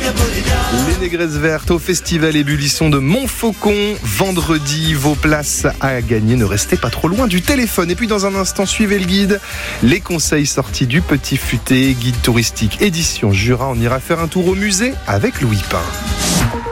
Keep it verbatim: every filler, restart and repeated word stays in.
Les Négresses Vertes au Festival Ébullition de Montfaucon. Vendredi, vos places à gagner. Ne restez pas trop loin du téléphone. Et puis dans un instant, suivez le guide. Les conseils sortis du Petit Futé, guide touristique édition Jura. On ira faire un tour au musée avec Louis Pin.